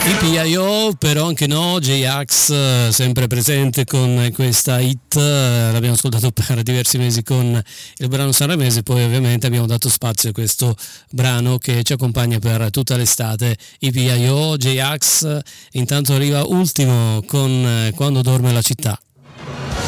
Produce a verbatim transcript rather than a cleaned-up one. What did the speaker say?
I P I O, però anche no, J-Ax sempre presente con questa hit, l'abbiamo ascoltato per diversi mesi con il brano sanremese, poi ovviamente abbiamo dato spazio a questo brano che ci accompagna per tutta l'estate. I P I O, J-Ax, intanto arriva ultimo con Quando dorme la città.